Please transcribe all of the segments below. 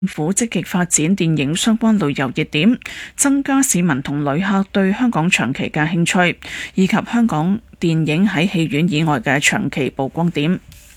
政府積極發展電影相關旅遊熱點，增加市民同旅客對香港長期嘅興趣，以及香港電影喺戲院以外嘅長期曝光點。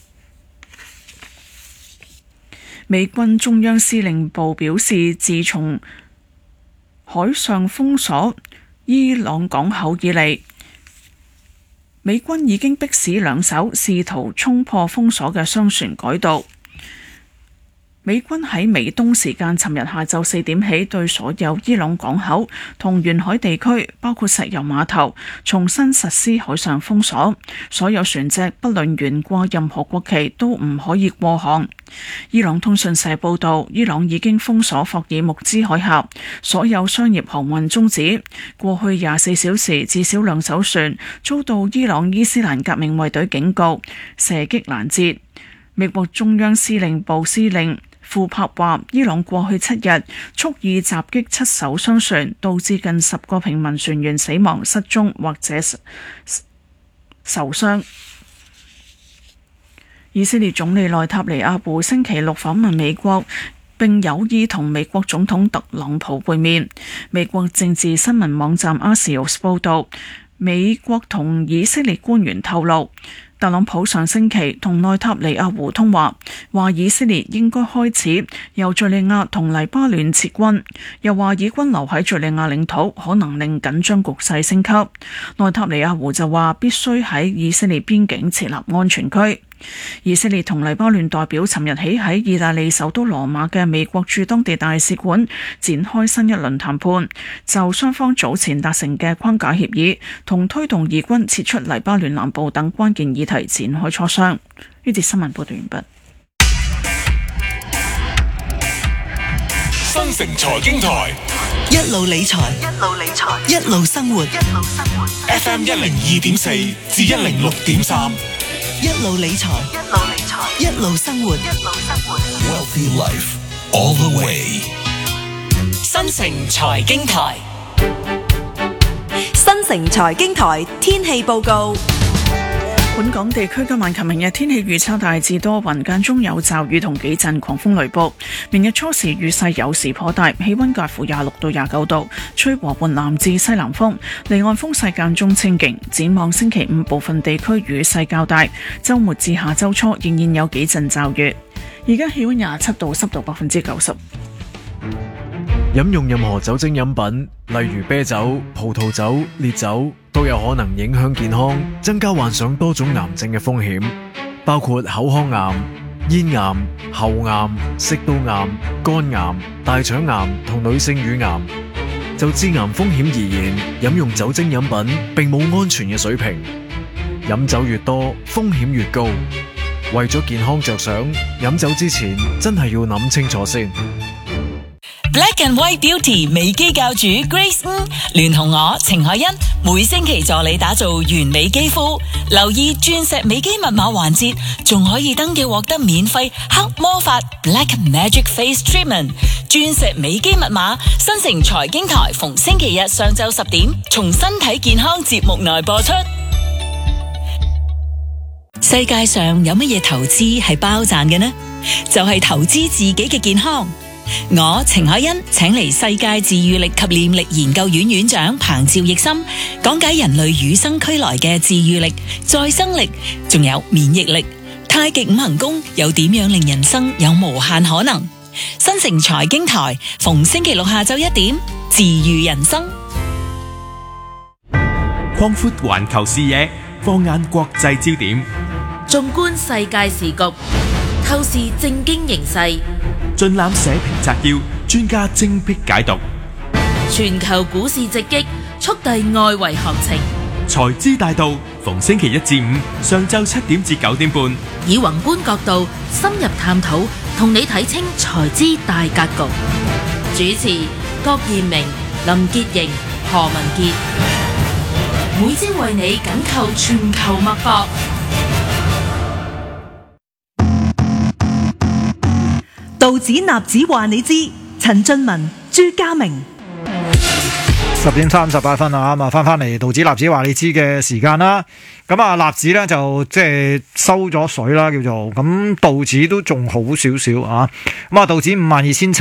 美軍中央司令部表示，自從海上封鎖伊朗港口以嚟，美軍已經迫使兩艘試圖衝破封鎖嘅商船改道。美軍喺美東時間尋日下晝4點起，對所有伊朗港口同沿海地區，包括石油碼頭，重新實施海上封鎖。所有船隻不論懸掛任何國旗都唔可以過航。伊朗通訊社報道，伊朗已經封鎖霍爾木茲海峽，所有商業航運終止。過去24小時，至少2艘船遭到伊朗伊斯蘭革命衛隊警告，射擊攔截。美國中央司令部司令庫珀話，伊朗過去7日蓄意襲擊7艘商船，導致近10個平民船員死亡、失蹤或者受傷。以色列總理內塔尼亞胡星期六訪問美國，並有意同美國總統特朗普會面。美國政治新聞網站 Axios 報導，美國同以色列官員透露，特朗普上星期同內塔尼亞胡通話，話以色列應該開始由敘利亞同黎巴嫩撤軍，又話以軍留喺敘利亞領土可能令緊張局勢升級。內塔尼亞胡就話必須喺以色列邊境設立安全區。以色列同黎巴嫩代表尋日起喺意大利首都羅馬嘅美國駐當地大使館展開新一輪談判，就雙方早前達成嘅框架協議同推動以軍撤出黎巴嫩南部等關鍵議題展開磋商。呢節新聞報道完畢。 新城財經台一路理財，一路生活。 FM 102.4至106.3， 一路理財，一路生活。 Wealthy Life all the way。 新城財經台，新城財經台天氣報告。 本港地區今晚及明日天氣預測大致多雲，間中有驟雨同幾陣狂風雷暴。明日初時雨勢有時頗大，氣溫介乎26到29度，吹和緩南至西南風，離岸風勢間中清勁。展望星期五部分地區雨勢較大，週末至下週初仍然有幾陣驟雨。而家氣溫27度，濕度90%。 飲用任何酒精飲品，例如啤酒、葡萄酒、烈酒，都有可能影響健康，增加患上多種癌症嘅風險，包括口腔癌、咽癌、喉癌、食道癌、肝癌、大腸癌同女性乳癌。就致癌風險而言，飲用酒精飲品並冇安全嘅水平，飲酒越多，風險越高。為咗健康着想，飲酒之前真係要諗清楚先。 Black and White Beauty 美肌教主 Grace 聯同我程海欣，每星期助你打造完美肌膚。留意鑽石美肌密碼環節，仲可以登記獲得免費黑魔法 Black Magic Face Treatment。鑽石美肌密碼，新城財經台逢星期日上晝10點，從身體健康節目內播出。世界上有乜嘢投資係包賺嘅呢？就係投資自己嘅健康。我程海欣請嚟世界治癒力及念力研究院院長彭趙奕森，講解人類與生俱來嘅治癒力、再生力，仲有免疫力。太極五行功又點樣令人生有無限可能？新城財經台逢星期六下晝1點，治癒人生。 擴闊環球視野，放眼國際焦點， 縱觀世界時局，透視政經形勢， 盡覽社評摘要，專家精闢解讀。 全球股市直擊，速遞外圍行情。 財資大道逢星期1至5上晝7點至9點半， 以宏觀角度深入探討，同你睇清財資大格局。主持郭彥明、林潔瑩、何文傑，每朝為你緊扣全球脈搏。 道指納指話你知，陳俊文、朱家明。 10點38分啊，咁啊翻嚟道指納指話你知嘅時間啦。咁啊納指咧就即係收咗水啦，叫做咁道指都仲好少少啊。咁啊道指52,700